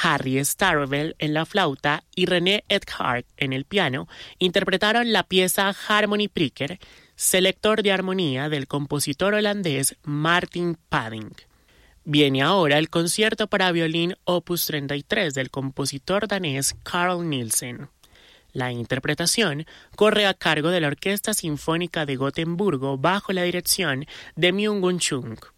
Harry Starvel en la flauta y René Eckhardt en el piano interpretaron la pieza Harmony Pricker, selector de armonía del compositor holandés Martin Padding. Viene ahora el concierto para violín Opus 33 del compositor danés Carl Nielsen. La interpretación corre a cargo de la Orquesta Sinfónica de Gotemburgo bajo la dirección de Myung-Whun Chung.